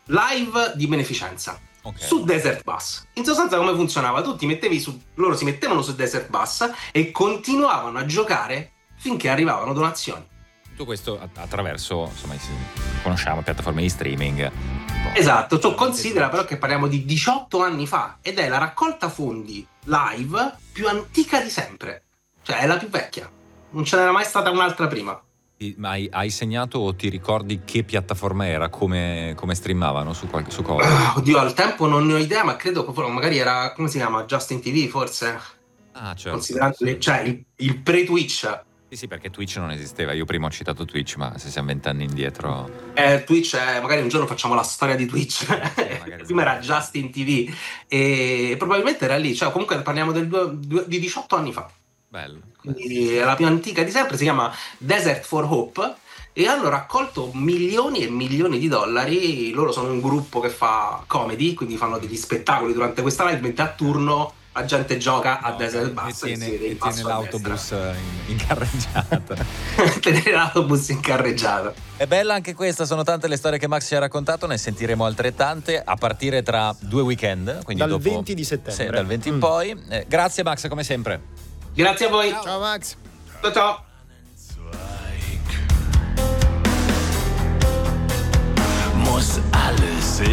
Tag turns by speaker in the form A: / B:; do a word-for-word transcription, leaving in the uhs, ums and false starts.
A: live di beneficenza.
B: Okay.
A: Su Desert Bus. In sostanza come funzionava? Tu ti mettevi su, loro si mettevano su Desert Bus e continuavano a giocare finché arrivavano donazioni.
B: Tutto questo attraverso, insomma, conosciamo piattaforme di streaming.
A: Esatto, tu considera però che parliamo di diciotto anni fa ed è la raccolta fondi live più antica di sempre. Cioè è la più vecchia. Non ce n'era mai stata un'altra prima.
B: Ma hai, hai segnato o ti ricordi che piattaforma era? Come, come streamavano su qualche su cosa?
A: Uh, oddio, al tempo non ne ho idea, ma credo che magari era, come si chiama? Justin T V forse?
B: Ah, certo.
A: Considerando,
B: Sì.
A: cioè il, il pre-Twitch.
B: Sì, sì, perché Twitch non esisteva. Io prima ho citato Twitch, ma se siamo vent'anni indietro.
A: Eh, Twitch è, magari un giorno facciamo la storia di Twitch.
B: Magari
A: Prima era Justin T V e probabilmente era lì, cioè comunque parliamo del due, due, di diciotto anni fa.
B: Bello.
A: Quindi è la più antica di sempre, si chiama Desert for Hope e hanno raccolto milioni e milioni di dollari. Loro sono un gruppo che fa comedy, quindi fanno degli spettacoli durante questa live, mentre a turno la gente gioca a
B: No,
A: Desert
B: e
A: Bus
B: tiene,
A: e,
B: e tiene l'autobus in, in carreggiata.
A: tenere l'autobus in carreggiata.
B: È bella anche questa, sono tante le storie che Max ci ha raccontato, ne sentiremo altrettante a partire tra due weekend, quindi
C: dal
B: dopo,
C: venti di settembre.
B: Sì, dal venti
C: mm.
B: in poi. Eh, grazie Max, come sempre.
A: Grazie a voi.
C: Ciao Max.
A: Ciao ciao.
D: Muss